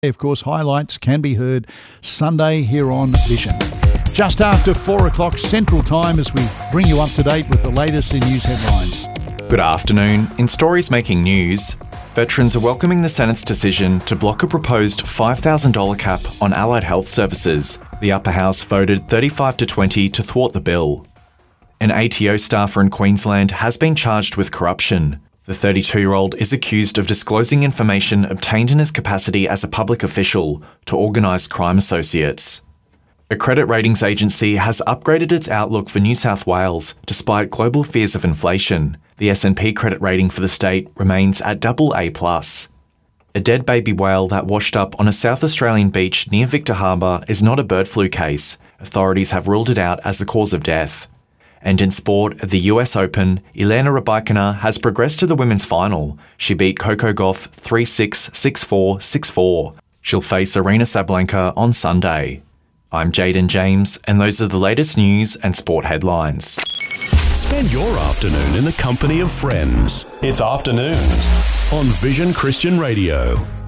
Of course, highlights can be heard Sunday here on Vision. Just after 4 o'clock Central Time as we bring you up to date with the latest in news headlines. Good afternoon. In stories making news, veterans are welcoming the Senate's decision to block a proposed $5,000 cap on allied health services. The upper house voted 35-20 to thwart the bill. An ATO staffer in Queensland has been charged with corruption. The 32-year-old is accused of disclosing information obtained in his capacity as a public official to organised crime associates. A credit ratings agency has upgraded its outlook for New South Wales despite global fears of inflation. The S&P credit rating for the state remains at AA+. A dead baby whale that washed up on a South Australian beach near Victor Harbour is not a bird flu case. Authorities have ruled it out as the cause of death. And in sport, at the US Open, Elena Rybakina has progressed to the women's final. She beat Coco Gauff 3-6, 6-4, 6-4. She'll face Aryna Sabalenka on Sunday. I'm Jaden James, and those are the latest news and sport headlines. Spend your afternoon in the company of friends. It's Afternoons on Vision Christian Radio.